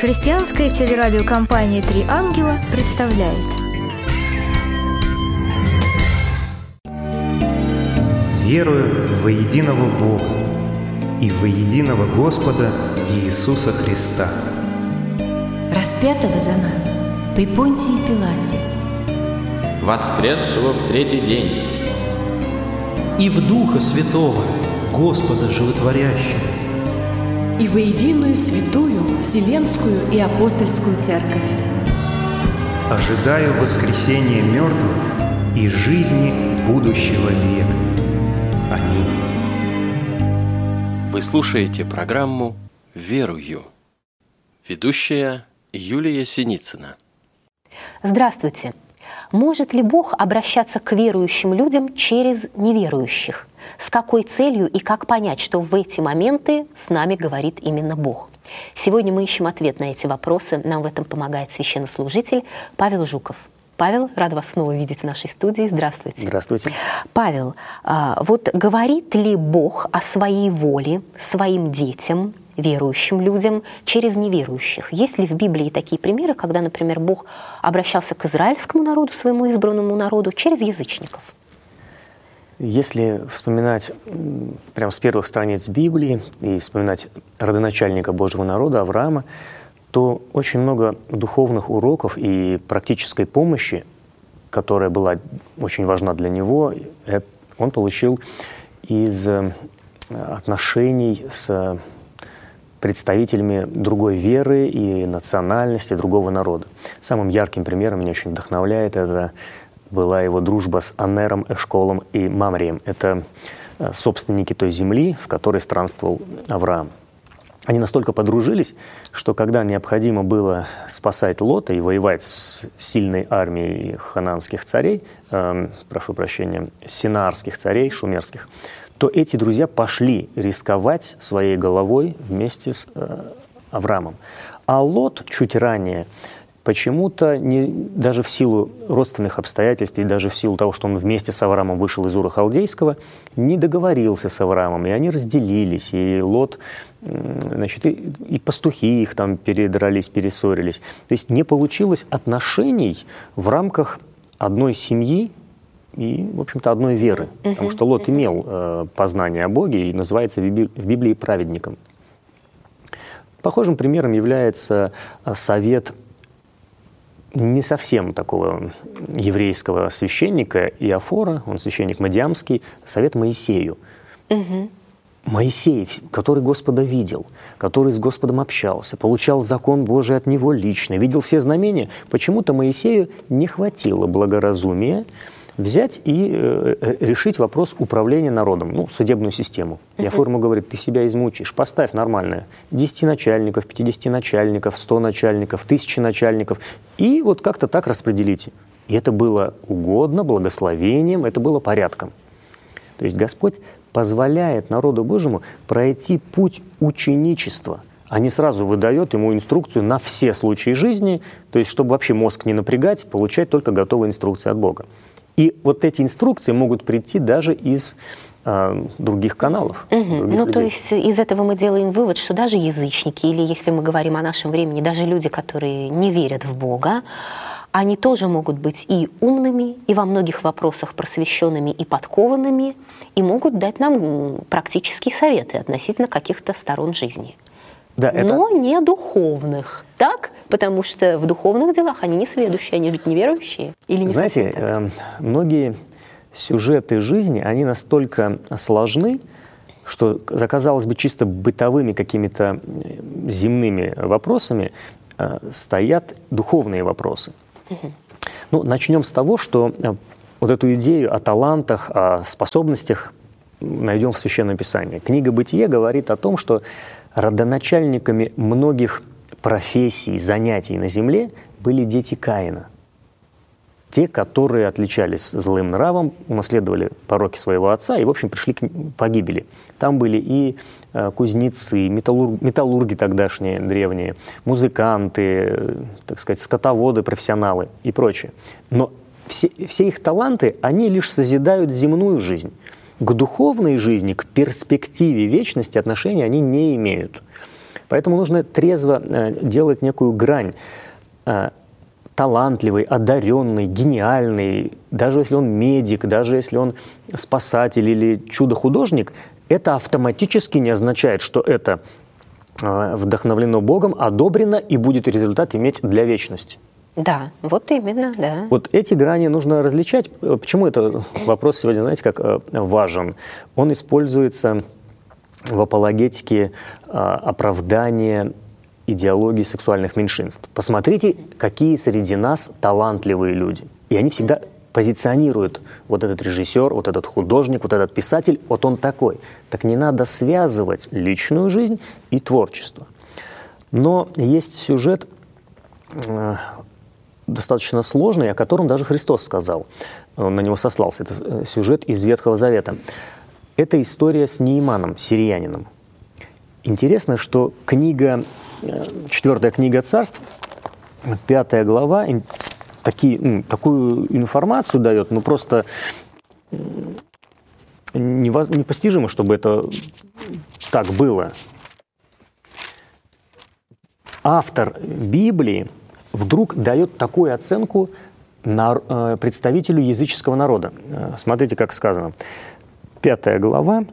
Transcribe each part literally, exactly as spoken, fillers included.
Христианская телерадиокомпания «Три ангела» представляет. Верую во единого Бога и во единого Господа Иисуса Христа, распятого за нас при Понтии Пилате, воскресшего в третий день, и в Духа Святого, Господа Животворящего, и во единую святую Вселенскую и Апостольскую Церковь. ожидаю воскресения мертвых и жизни будущего века. Аминь. Вы слушаете программу «Верую». Ведущая Юлия Синицына. Здравствуйте. Может ли Бог обращаться к верующим людям через неверующих? С какой целью и как понять, что в эти моменты с нами говорит именно Бог? Сегодня мы ищем ответ на эти вопросы. Нам в этом помогает священнослужитель Павел Жуков. Павел, рад вас снова видеть в нашей студии. Здравствуйте. Здравствуйте. Павел, вот говорит ли Бог о своей воле своим детям, верующим людям, через неверующих? Есть ли в Библии такие примеры, когда, например, Бог обращался к израильскому народу, своему избранному народу, через язычников? Если вспоминать прямо с первых страниц Библии и вспоминать родоначальника Божьего народа Авраама, то очень много духовных уроков и практической помощи, которая была очень важна для него, он получил из отношений с представителями другой веры и национальности, другого народа. Самым ярким примером меня очень вдохновляет это была его дружба с Анером, Эшколом и Мамрием. Это собственники той земли, в которой странствовал Авраам. Они настолько подружились, что когда необходимо было спасать Лота и воевать с сильной армией хананских царей, э, прошу прощения, синаарских царей, шумерских, то эти друзья пошли рисковать своей головой вместе с э, Авраамом. А Лот чуть ранее почему-то, не, даже в силу родственных обстоятельств и даже в силу того, что он вместе с Авраамом вышел из Ура Халдейского, не договорился с Авраамом, и они разделились, и Лот, значит, и, и пастухи их там передрались, перессорились. То есть не получилось отношений в рамках одной семьи и, в общем-то, одной веры. Uh-huh. Потому что Лот uh-huh. имел э, познание о Боге и называется в Библии, в Библии праведником. Похожим примером является совет не совсем такого еврейского священника Иофора, он священник Мадиамский, совет Моисею. Угу. Моисей, который Господа видел, который с Господом общался, получал закон Божий от него лично, видел все знамения, почему-то Моисею не хватило благоразумия взять и э, решить вопрос управления народом, ну, судебную систему. Uh-huh. Иофор ему говорит, ты себя измучишь, поставь нормальное. десять начальников, пятьдесят начальников, сто начальников, тысячи начальников. И вот как-то так распределите. И это было угодно, благословением, это было порядком. То есть Господь позволяет народу Божьему пройти путь ученичества, а не сразу выдает ему инструкцию на все случаи жизни, то есть чтобы вообще мозг не напрягать, получать только готовые инструкции от Бога. И вот эти инструкции могут прийти даже из э, других каналов. Угу. Других ну, людей. то есть из этого мы делаем вывод, что даже язычники, или если мы говорим о нашем времени, даже люди, которые не верят в Бога, они тоже могут быть и умными, и во многих вопросах просвещенными и подкованными, и могут дать нам практические советы относительно каких-то сторон жизни. Да, это... Но не духовных, так? Потому что в духовных делах они не сведущие, они ведь неверующие. Или не Знаете, э, многие сюжеты жизни, они настолько сложны, что за, казалось бы, чисто бытовыми какими-то земными вопросами э, стоят духовные вопросы. Угу. Ну, начнем с того, что э, вот эту идею о талантах, о способностях найдем в Священном Писании. Книга «Бытие» говорит о том, что родоначальниками многих профессий, занятий на земле были дети Каина. Те, которые отличались злым нравом, унаследовали пороки своего отца и, в общем, пришли к погибели. Там были и кузнецы, металлург, металлурги тогдашние, древние, музыканты, так сказать, скотоводы, профессионалы и прочее. Но все, все их таланты, они лишь созидают земную жизнь. К духовной жизни, к перспективе вечности отношения они не имеют. Поэтому нужно трезво делать некую грань. Талантливый, одаренный, гениальный, даже если он медик, даже если он спасатель или чудо-художник, это автоматически не означает, что это вдохновлено Богом, одобрено и будет результат иметь для вечности. Да, вот именно, да. Вот эти грани нужно различать. Почему этот вопрос сегодня, знаете, как важен? Он используется в апологетике оправдания идеологии сексуальных меньшинств. Посмотрите, какие среди нас талантливые люди. И они всегда позиционируют: вот этот режиссер, вот этот художник, вот этот писатель, вот он такой. Так не надо связывать личную жизнь и творчество. Но есть сюжет э, достаточно сложный, о котором даже Христос сказал. Он на него сослался. Это сюжет из Ветхого Завета. Это история с Неиманом, сириянином. Интересно, что книга, четвертая книга Царств, пятая глава, такие, ну, такую информацию дает, ну просто невоз, непостижимо, чтобы это так было. Автор Библии вдруг дает такую оценку на, э, представителю языческого народа. Смотрите, как сказано. Пятая глава,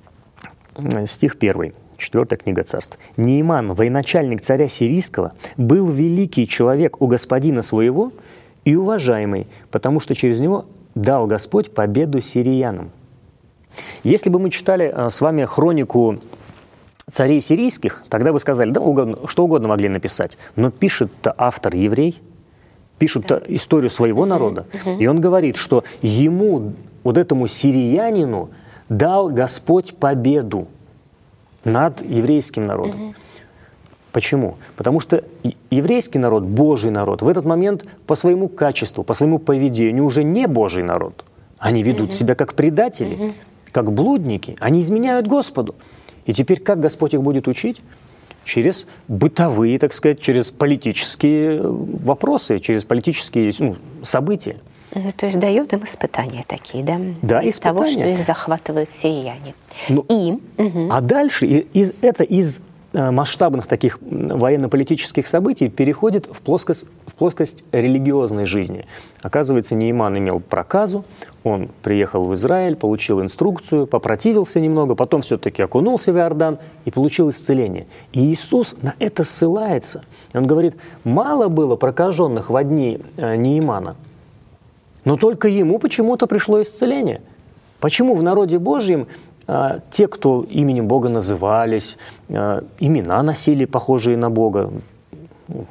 стих первый. Четвертая книга Царств. «Неиман, военачальник царя сирийского, был великий человек у господина своего и уважаемый, потому что через него дал Господь победу сириянам». Если бы мы читали а, с вами хронику царей сирийских, тогда бы сказали, да, угодно, что угодно могли написать. Но пишет-то автор еврей, пишет-то историю своего народа, и он говорит, что ему, вот этому сириянину, дал Господь победу над еврейским народом. Угу. Почему? Потому что еврейский народ, Божий народ, в этот момент по своему качеству, по своему поведению уже не Божий народ. Они ведут угу. себя как предатели, угу. как блудники. Они изменяют Господу. И теперь как Господь их будет учить? Через бытовые, так сказать, через политические вопросы, через политические ну, события. То есть дает им испытания такие, да? Да, из испытания. того, что их захватывают сирияне. Ну, и, угу. А дальше из, это из масштабных таких военно-политических событий переходит в плоскость, в плоскость религиозной жизни. Оказывается, Неиман имел проказу, он приехал в Израиль, получил инструкцию, попротивился немного, потом все-таки окунулся в Иордан и получил исцеление. И Иисус на это ссылается. Он говорит, мало было прокаженных во дни Неимана, но только ему почему-то пришло исцеление. Почему в народе Божьем а, те, кто именем Бога назывались, а, имена носили похожие на Бога, ну,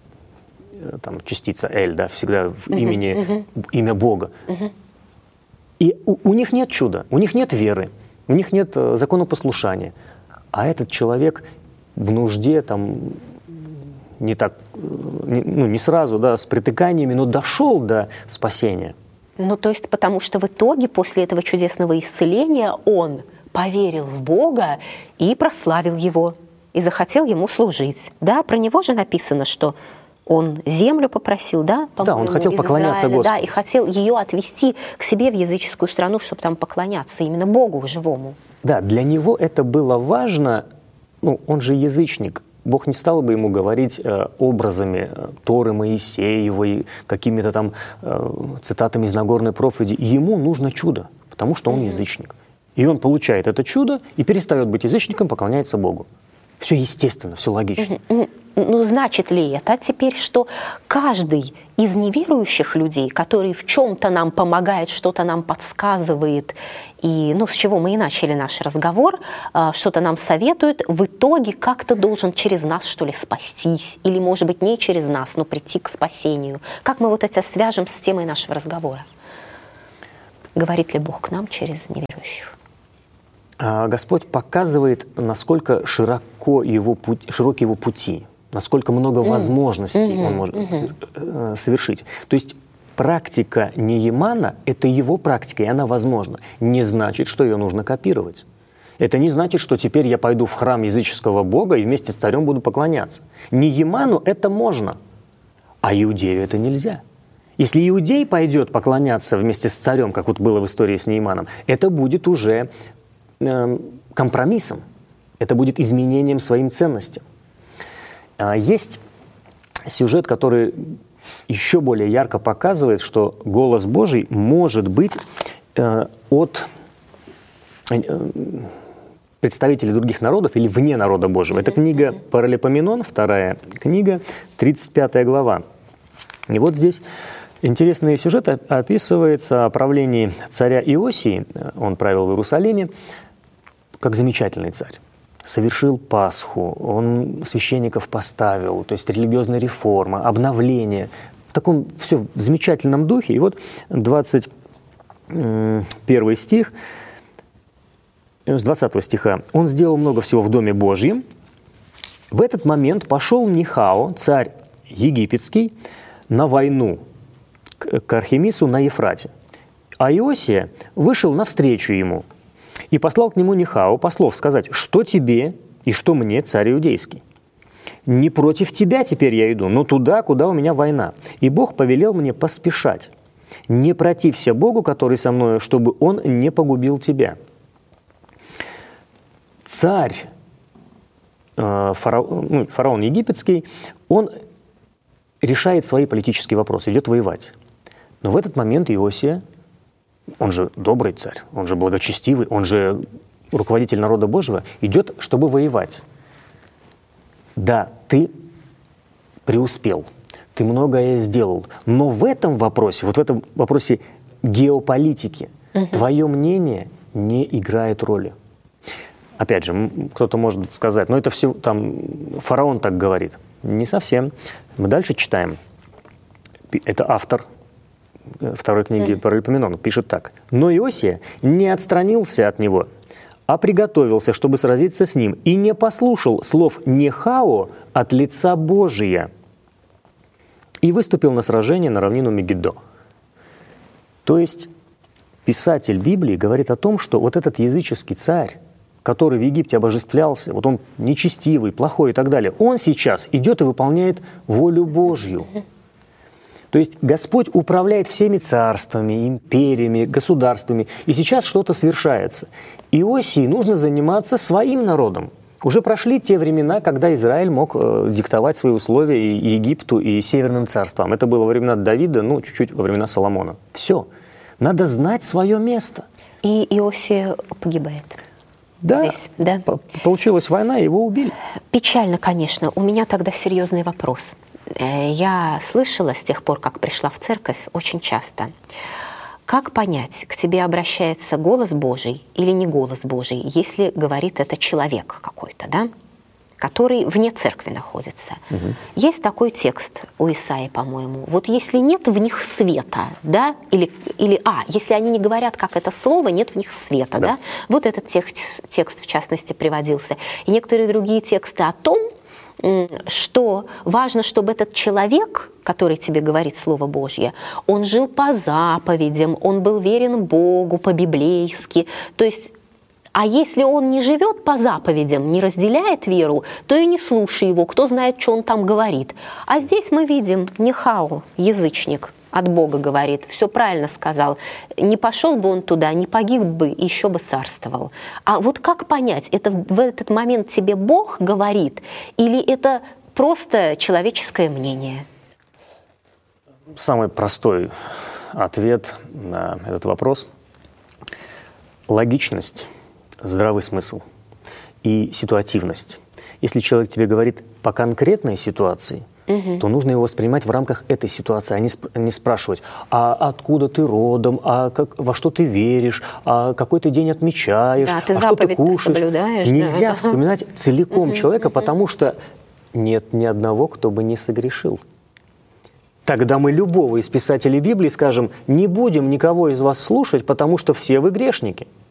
там частица «эль», да, всегда в имени, uh-huh. имя Бога. Uh-huh. И у, у них нет чуда, у них нет веры, у них нет uh, законопослушания. А этот человек в нужде, там, не так, не, ну, не сразу, да, с притыканиями, но дошел до спасения. Ну, то есть, потому что в итоге после этого чудесного исцеления он поверил в Бога и прославил Его, и захотел Ему служить. Да, про него же написано, что он землю попросил, да, да, он хотел поклоняться Израиля, Господу. Да, и хотел ее отвести к себе в языческую страну, чтобы там поклоняться именно Богу живому. Да, для него это было важно, ну, он же язычник. Бог не стал бы ему говорить э, образами э, Торы Моисеевой, какими-то там э, цитатами из Нагорной проповеди. Ему нужно чудо, потому что он mm-hmm. язычник. И он получает это чудо и перестает быть язычником, поклоняется Богу. Все естественно, все логично. Mm-hmm. Ну, значит ли это теперь, что каждый из неверующих людей, который в чем-то нам помогает, что-то нам подсказывает, и, ну, с чего мы и начали наш разговор, что-то нам советует, в итоге как-то должен через нас, что ли, спастись? Или, может быть, не через нас, но прийти к спасению? Как мы вот это свяжем с темой нашего разговора? Говорит ли Бог к нам через неверующих? Господь показывает, насколько широко его путь, широки его пути, насколько много mm. возможностей mm-hmm. он может mm-hmm. совершить. То есть практика Неимана – это его практика, и она возможна. Не значит, что ее нужно копировать. Это не значит, что теперь я пойду в храм языческого бога и вместе с царем буду поклоняться. Неиману это можно, а иудею это нельзя. Если иудей пойдет поклоняться вместе с царем, как вот было в истории с Неиманом, это будет уже э, компромиссом, это будет изменением своим ценностям. Есть сюжет, который еще более ярко показывает, что голос Божий может быть от представителей других народов или вне народа Божьего. Это книга Паралипоменон, вторая книга, тридцать пятая глава. И вот здесь интересный сюжет описывается о правлении царя Иосии. Он правил в Иерусалиме как замечательный царь. Совершил Пасху, он священников поставил, то есть религиозная реформа, обновление. В таком все в замечательном духе. И вот двадцать первый стих, с двадцатого стиха. «Он сделал много всего в Доме Божьем. В этот момент пошел Нихао, царь египетский, на войну к Архемису на Ефрате. А Иосия вышел навстречу ему и послал к нему Нихао послов сказать: что тебе и что мне, царь иудейский? Не против тебя теперь я иду, но туда, куда у меня война. И Бог повелел мне поспешать. Не протився Богу, который со мною, чтобы он не погубил тебя». Царь, фараон, ну, фараон египетский, он решает свои политические вопросы, идет воевать. Но в этот момент Иосия, он же добрый царь, он же благочестивый, он же руководитель народа Божьего, идет, чтобы воевать. Да, ты преуспел, ты многое сделал, но в этом вопросе, вот в этом вопросе геополитики, угу. твое мнение не играет роли. Опять же, кто-то может сказать, но это все, там, фараон так говорит. Не совсем. Мы дальше читаем. Это автор второй книги Паралипоменон пишет так. «Но Иосия не отстранился от него, а приготовился, чтобы сразиться с ним, и не послушал слов Нехао от лица Божия, и выступил на сражение на равнину Мегидо». То есть писатель Библии говорит о том, что вот этот языческий царь, который в Египте обожествлялся, вот он нечестивый, плохой и так далее, он сейчас идет и выполняет волю Божью. То есть Господь управляет всеми царствами, империями, государствами, и сейчас что-то совершается. Иосии нужно заниматься своим народом. Уже прошли те времена, когда Израиль мог э, диктовать свои условия и Египту, и Северным царствам. Это было во времена Давида, ну, чуть-чуть во времена Соломона. Все. Надо знать свое место. И Иосия погибает. Да, здесь, да, получилась война, его убили. Печально, конечно. У меня тогда серьезный вопрос. Я слышала с тех пор, как пришла в церковь, очень часто. Как понять, к тебе обращается голос Божий или не голос Божий, если говорит это человек какой-то, да, который вне церкви находится? Угу. Есть такой текст у Исаии, по-моему. Вот если нет в них света, да, или, или а, если они не говорят, как это слово, нет в них света, да, да? Вот этот текст, текст, в частности, приводился. И некоторые другие тексты о том, что важно, чтобы этот человек, который тебе говорит Слово Божье, он жил по заповедям, он был верен Богу по-библейски. То есть, а если он не живет по заповедям, не разделяет веру, то и не слушай его, кто знает, что он там говорит. А здесь мы видим Нехао, язычник, от Бога говорит, все правильно сказал. Не пошел бы он туда, не погиб бы, еще бы царствовал. А вот как понять, это в этот момент тебе Бог говорит, или это просто человеческое мнение? Самый простой ответ на этот вопрос – логичность, здравый смысл и ситуативность. Если человек тебе говорит по конкретной ситуации, угу. то нужно его воспринимать в рамках этой ситуации, а не, сп- не спрашивать, а откуда ты родом, а как, во что ты веришь, а какой ты день отмечаешь, да, ты а что ты кушаешь. Соблюдаешь, Нельзя да. вспоминать целиком угу, человека, угу. потому что нет ни одного, кто бы не согрешил. Тогда мы любого из писателей Библии скажем, не будем никого из вас слушать, потому что все вы грешники.